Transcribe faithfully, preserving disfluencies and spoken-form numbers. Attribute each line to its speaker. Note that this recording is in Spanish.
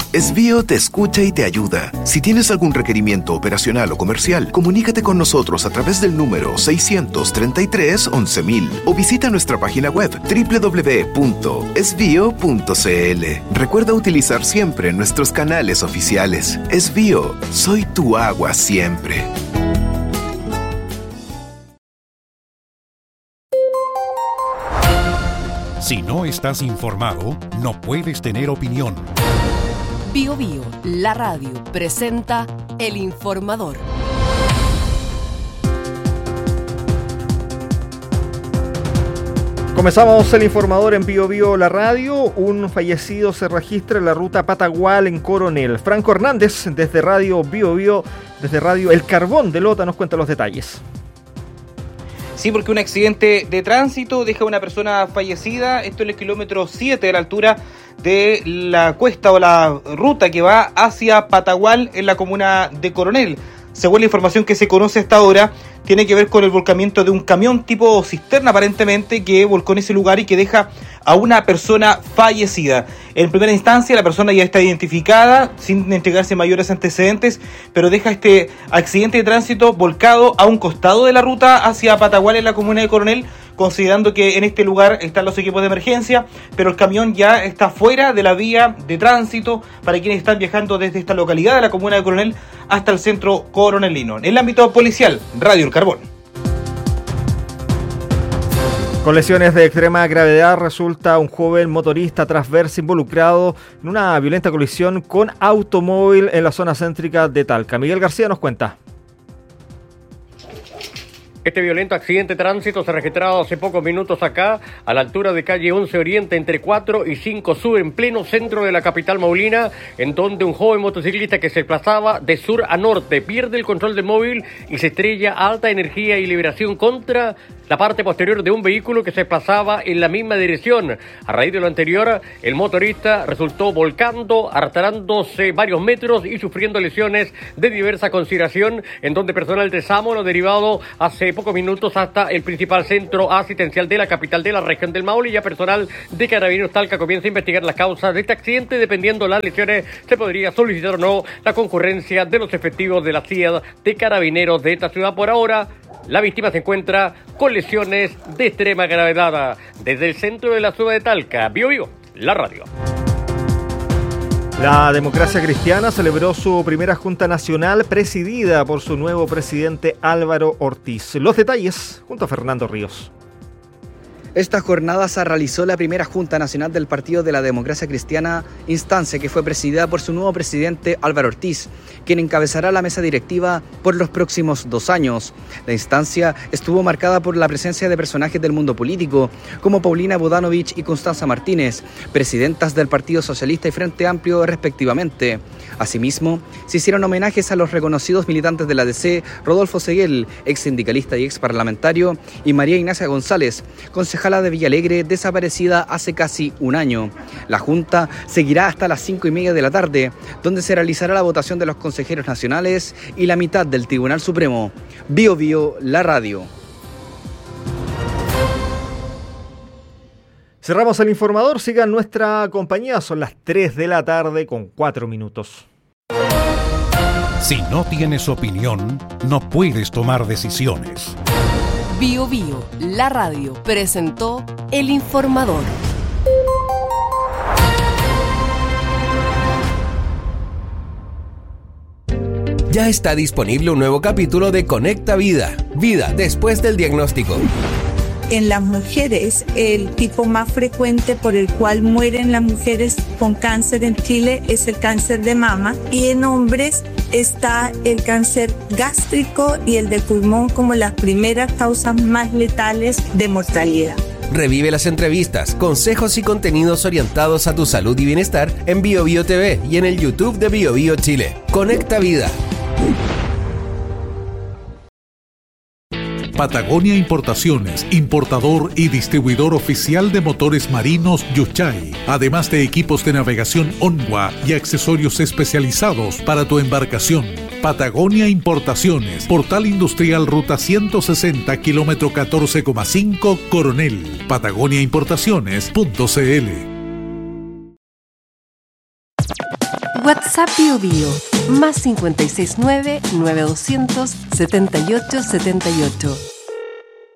Speaker 1: Esbio te escucha y te ayuda. Si tienes algún requerimiento operacional o comercial, comunícate con nosotros a través del número seiscientos treinta y tres once mil o visita nuestra página web doble u doble u doble u punto esbio punto c l. Recuerda utilizar siempre nuestros canales oficiales. Esbio, soy tu agua siempre.
Speaker 2: Si no estás informado, no puedes tener opinión.
Speaker 3: Bio Bio, la radio, presenta El Informador.
Speaker 4: Comenzamos El Informador en Bio Bio, la radio. Un fallecido se registra en la ruta Patagual en Coronel. Franco Hernández, desde Radio Bio Bio, desde Radio El Carbón de Lota, nos cuenta los detalles.
Speaker 5: Sí, porque un accidente de tránsito deja a una persona fallecida. Esto en el kilómetro siete, a la altura de la cuesta o la ruta que va hacia Patagual en la comuna de Coronel. Según la información que se conoce hasta ahora, tiene que ver con el volcamiento de un camión tipo cisterna aparentemente que volcó en ese lugar y que deja a una persona fallecida. En primera instancia la persona ya está identificada sin entregarse mayores antecedentes, pero deja este accidente de tránsito volcado a un costado de la ruta hacia Patagual en la comuna de Coronel, considerando que en este lugar están los equipos de emergencia, pero el camión ya está fuera de la vía de tránsito para quienes están viajando desde esta localidad de la comuna de Coronel hasta el centro coronelino. En el ámbito policial, Radio El Carbón.
Speaker 4: Con lesiones de extrema gravedad resulta un joven motorista tras verse involucrado en una violenta colisión con automóvil en la zona céntrica de Talca. Miguel García nos cuenta.
Speaker 6: Este violento accidente de tránsito se ha registrado hace pocos minutos acá, a la altura de calle once Oriente, entre cuatro y cinco Sur, en pleno centro de la capital maulina, en donde un joven motociclista que se desplazaba de sur a norte pierde el control del móvil y se estrella a alta energía y liberación contra la parte posterior de un vehículo que se desplazaba en la misma dirección. A raíz de lo anterior, el motorista resultó volcando, arrastrándose varios metros y sufriendo lesiones de diversa consideración, en donde personal de SAMO lo derivado hace pocos minutos hasta el principal centro asistencial de la capital de la región del Maule, y ya personal de Carabineros Talca comienza a investigar las causas de este accidente. Dependiendo de las lesiones, se podría solicitar o no la concurrencia de los efectivos de la C I A de Carabineros de esta ciudad. Por ahora, la víctima se encuentra con lesiones de extrema gravedad. Desde el centro de la ciudad de Talca, Bio Bio, la radio.
Speaker 4: La Democracia Cristiana celebró su primera Junta Nacional presidida por su nuevo presidente Álvaro Ortiz. Los detalles junto a Fernando Ríos.
Speaker 7: Esta jornada se realizó la primera Junta Nacional del Partido de la Democracia Cristiana, instancia que fue presidida por su nuevo presidente Álvaro Ortiz, quien encabezará la mesa directiva por los próximos dos años. La instancia estuvo marcada por la presencia de personajes del mundo político, como Paulina Bodanovich y Constanza Martínez, presidentas del Partido Socialista y Frente Amplio respectivamente. Asimismo, se hicieron homenajes a los reconocidos militantes de la D C, Rodolfo Seguel, ex sindicalista y ex parlamentario, y María Ignacia González, concejala de Villalegre, desaparecida hace casi un año. La Junta seguirá hasta las cinco y media de la tarde, donde se realizará la votación de los consejeros nacionales y la mitad del Tribunal Supremo. Bio Bio, la radio.
Speaker 4: Cerramos El Informador, sigan nuestra compañía, son las tres de la tarde con cuatro minutos.
Speaker 2: Si no tienes opinión, no puedes tomar decisiones.
Speaker 3: Bio Bio, la radio, presentó El Informador.
Speaker 8: Ya está disponible un nuevo capítulo de Conecta Vida, Vida después del diagnóstico.
Speaker 9: En las mujeres, el tipo más frecuente por el cual mueren las mujeres con cáncer en Chile es el cáncer de mama, y en hombres está el cáncer gástrico y el de pulmón como las primeras causas más letales de mortalidad.
Speaker 8: Revive las entrevistas, consejos y contenidos orientados a tu salud y bienestar en Bio Bio T V y en el YouTube de Bio Bio Chile. Conecta Vida.
Speaker 2: Patagonia Importaciones, importador y distribuidor oficial de motores marinos Yuchay, además de equipos de navegación Onwa y accesorios especializados para tu embarcación. Patagonia Importaciones, Portal Industrial Ruta ciento sesenta, kilómetro catorce coma cinco, Coronel. Patagonia Importaciones punto c l.
Speaker 3: WhatsApp Bio Bio, más cinco seis nueve, nueve dos cero cero, siete ocho siete ocho.